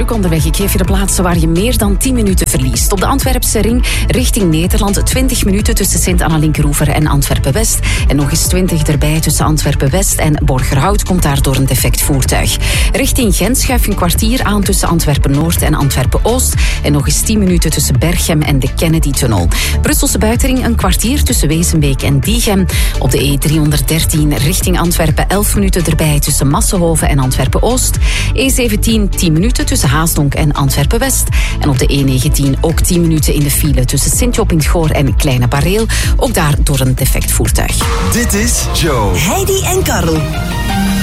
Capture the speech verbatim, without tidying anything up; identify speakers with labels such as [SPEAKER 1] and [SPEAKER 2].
[SPEAKER 1] druk onderweg. Ik geef je de plaatsen waar je meer dan tien minuten verliest. Op de Antwerpse ring richting Nederland twintig minuten tussen Sint-Anna-Linkeroever en Antwerpen-West. En nog eens twintig erbij tussen Antwerpen-West en Borgerhout komt daar door een defect voertuig. Richting Gent schuif je een kwartier aan tussen Antwerpen-Noord en Antwerpen-Oost. En nog eens tien minuten tussen Berchem en de Kennedy-tunnel. Brusselse buitenring een kwartier tussen Wezenbeek en Diegem. Op de E driehonderddertien richting Antwerpen elf minuten erbij tussen Massenhoven en Antwerpen-Oost. E zeventien tien minuten tussen Haasdonk en Antwerpen-West. En op de E negentien ook tien minuten in de file tussen Sint-Job-in-'t-Goor en Kleine Bareel. Ook daar door een defect voertuig.
[SPEAKER 2] Dit is Joe,
[SPEAKER 3] Heidi en Karel.